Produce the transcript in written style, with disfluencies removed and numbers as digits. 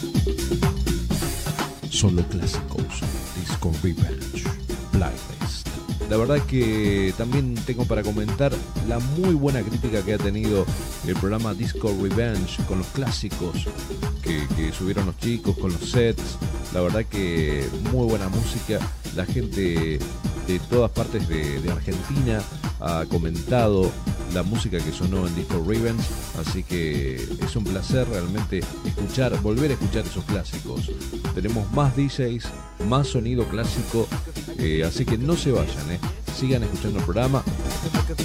Solo clásicos, Disco Revenge, Playlist. La verdad es que también tengo para comentar la muy buena crítica que ha tenido el programa Disco Revenge con los clásicos que subieron los chicos, con los sets. La verdad que muy buena música. La gente de todas partes de Argentina ha comentado la música que sonó en Disco Revenge, así que es un placer realmente volver a escuchar esos clásicos. Tenemos más DJs, más sonido clásico, así que no se vayan, sigan escuchando el programa.